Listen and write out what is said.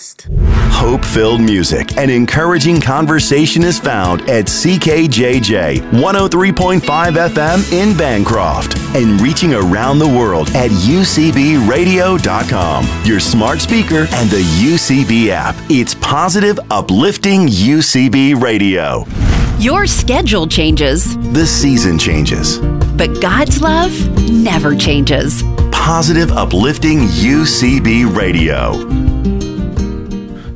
host. Hope-filled music and encouraging conversation is found at CKJJ 103.5 FM in Bancroft and reaching around the world at UCBradio.com, your smart speaker and the UCB app. It's positive, uplifting UCB Radio. Your schedule changes. The season changes. But God's love never changes. Positive, uplifting UCB Radio.